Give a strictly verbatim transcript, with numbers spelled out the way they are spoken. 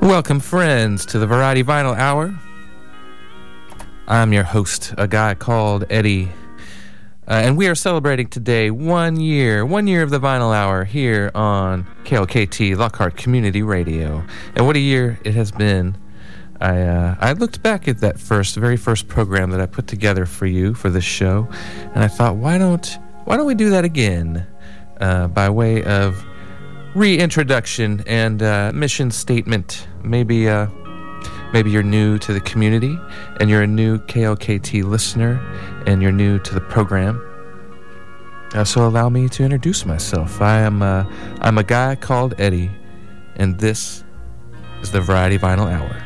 Welcome, friends, to the Variety Vinyl Hour. I'm your host, a guy called Eddie, uh, and we are celebrating today one year, one year of the Vinyl Hour here on K L K T, Lockhart Community Radio. And what a year it has been. I uh, I looked back at that first, very first program that I put together for you for this show, and I thought, why don't why don't we do that again, uh, by way of reintroduction and uh, mission statement. Maybe uh, maybe you're new to the community and you're a new K L K T listener and you're new to the program. Uh, so allow me to introduce myself. I am uh, I'm a guy called Eddie, and this is the Variety Vinyl Hour.